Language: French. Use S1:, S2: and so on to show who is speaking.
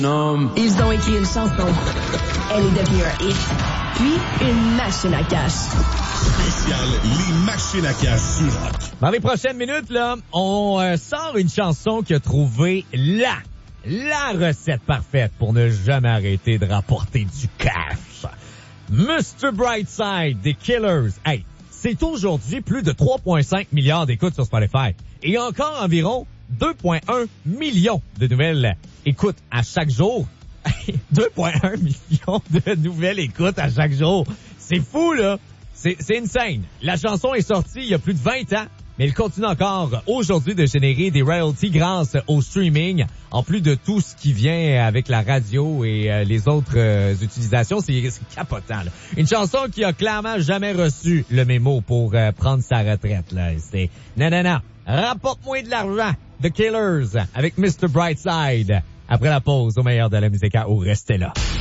S1: Ils ont écrit une chanson. Elle est devenue un hit. Puis, une machine à cash.
S2: Spécial les machines à cash sur Rock.
S3: Dans les prochaines minutes, là, on sort une chanson qui a trouvé la recette parfaite pour ne jamais arrêter de rapporter du cash. Mr. Brightside des Killers. Hey, c'est aujourd'hui plus de 3,5 milliards d'écoutes sur Spotify. Et encore environ 2,1 millions de nouvelles écoutes à chaque jour. 2,1 millions de nouvelles écoutes à chaque jour. C'est fou, là. C'est insane. La chanson est sortie il y a plus de 20 ans, mais elle continue encore aujourd'hui de générer des royalties grâce au streaming, en plus de tout ce qui vient avec la radio et les autres utilisations. C'est capotant, là. Une chanson qui a clairement jamais reçu le mémo pour prendre sa retraite, là. C'est non. Rapporte-moi de l'argent. The Killers avec Mr. Brightside. Après la pause, au meilleur de la musique, restez là.